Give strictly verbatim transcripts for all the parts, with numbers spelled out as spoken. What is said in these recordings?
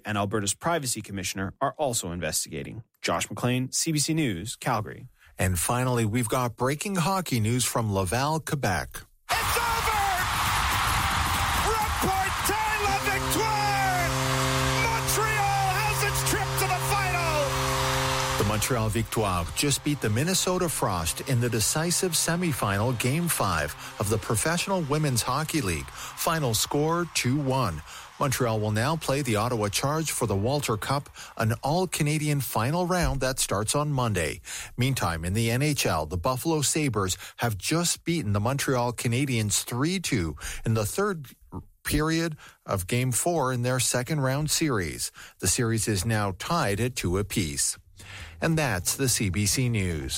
and Alberta's Privacy Commissioner are also investigating. Josh McLean, C B C News, Calgary. And finally, we've got breaking hockey news from Laval, Quebec. It's over! Reporter la victoire! Montreal has its trip to the final! The Montreal Victoire just beat the Minnesota Frost in the decisive semifinal Game five of the Professional Women's Hockey League. Final score two one. Montreal will now play the Ottawa Charge for the Walter Cup, an all-Canadian final round that starts on Monday. Meantime, in the N H L, the Buffalo Sabres have just beaten the Montreal Canadiens three two in the third period of Game four in their second-round series. The series is now tied at two apiece. And that's the C B C News.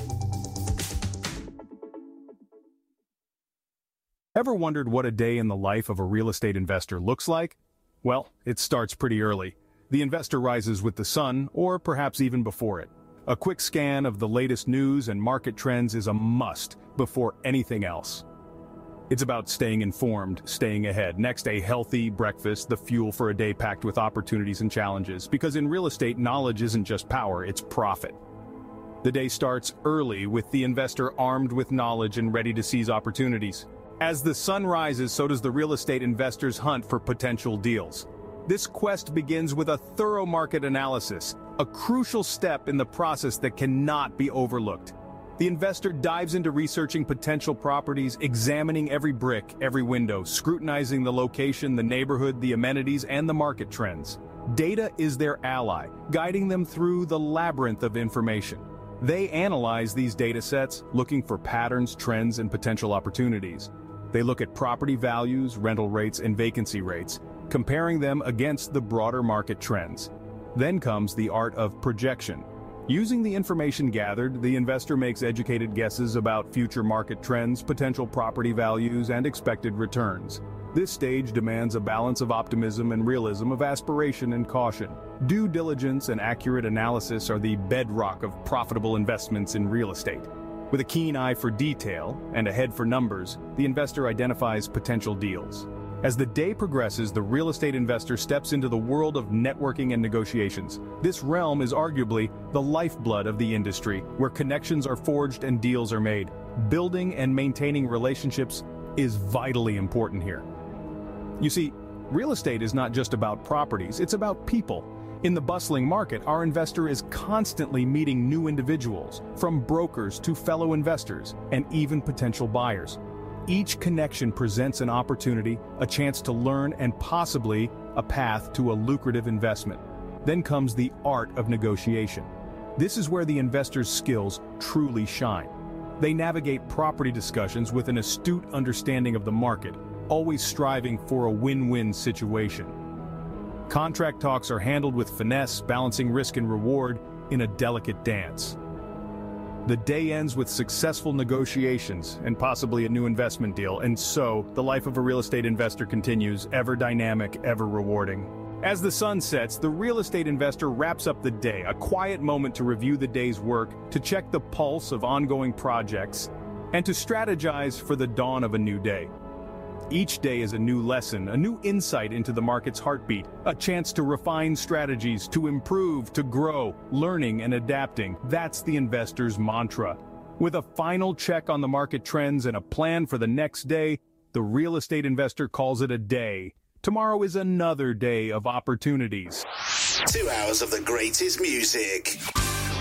Ever wondered what a day in the life of a real estate investor looks like? Well, it starts pretty early. The investor rises with the sun, or perhaps even before it. A quick scan of the latest news and market trends is a must before anything else. It's about staying informed, staying ahead. Next, a healthy breakfast, the fuel for a day packed with opportunities and challenges. Because in real estate, knowledge isn't just power, it's profit. The day starts early with the investor armed with knowledge and ready to seize opportunities. As the sun rises, so does the real estate investor's hunt for potential deals. This quest begins with a thorough market analysis, a crucial step in the process that cannot be overlooked. The investor dives into researching potential properties, examining every brick, every window, scrutinizing the location, the neighborhood, the amenities, and the market trends. Data is their ally, guiding them through the labyrinth of information. They analyze these data sets, looking for patterns, trends, and potential opportunities. They look at property values, rental rates, and vacancy rates, comparing them against the broader market trends. Then comes the art of projection. Using the information gathered, the investor makes educated guesses about future market trends, potential property values, and expected returns. This stage demands a balance of optimism and realism, of aspiration and caution. Due diligence and accurate analysis are the bedrock of profitable investments in real estate. With a keen eye for detail and a head for numbers, the investor identifies potential deals. As the day progresses, the real estate investor steps into the world of networking and negotiations. This realm is arguably the lifeblood of the industry, where connections are forged and deals are made. Building and maintaining relationships is vitally important here. You see, real estate is not just about properties, it's about people. In the bustling market, our investor is constantly meeting new individuals, from brokers to fellow investors, and even potential buyers. Each connection presents an opportunity, a chance to learn, and possibly a path to a lucrative investment. Then comes the art of negotiation. This is where the investor's skills truly shine. They navigate property discussions with an astute understanding of the market, always striving for a win-win situation. Contract talks are handled with finesse, balancing risk and reward in a delicate dance. The day ends with successful negotiations and possibly a new investment deal, and so the life of a real estate investor continues, ever dynamic, ever rewarding. As the sun sets, the real estate investor wraps up the day, a quiet moment to review the day's work, to check the pulse of ongoing projects, and to strategize for the dawn of a new day. Each day is a new lesson, a new insight into the market's heartbeat, a chance to refine strategies, to improve, to grow, learning and adapting. That's the investor's mantra. With a final check on the market trends and a plan for the next day, the real estate investor calls it a day. Tomorrow is another day of opportunities. Two hours of the greatest music.